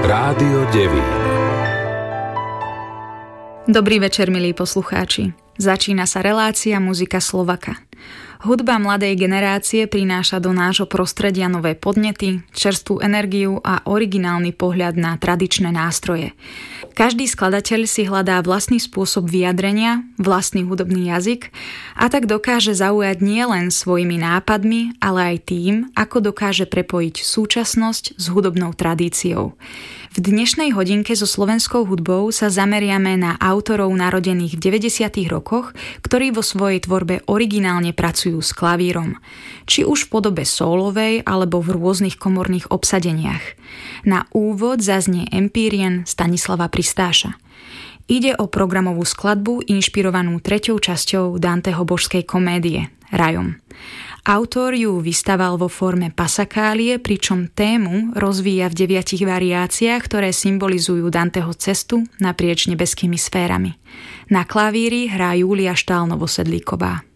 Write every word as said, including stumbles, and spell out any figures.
Rádio Devín. Dobrý večer, milí poslucháči. Začína sa relácia Muzika Slovaka. Hudba mladej generácie prináša do nášho prostredia nové podnety, čerstvú energiu a originálny pohľad na tradičné nástroje. Každý skladateľ si hľadá vlastný spôsob vyjadrenia, vlastný hudobný jazyk a tak dokáže zaujať nielen svojimi nápadmi, ale aj tým, ako dokáže prepojiť súčasnosť s hudobnou tradíciou. V dnešnej hodinke so slovenskou hudbou sa zameriame na autorov narodených v deväťdesiatych rokoch, ktorí vo svojej tvorbe originálne pracujú s klavírom, či už v podobe sólovej alebo v rôznych komorných obsadeniach. Na úvod zaznie Empírien Stanislava Pristáša. Ide o programovú skladbu inšpirovanú treťou časťou Danteho božskej komédie Rajom. Autor ju vystaval vo forme pasakálie, pričom tému rozvíja v deviatich variáciách, ktoré symbolizujú Danteho cestu naprieč nebeskými sférami. Na klavíri hrá Júlia Štál Novosedlíková.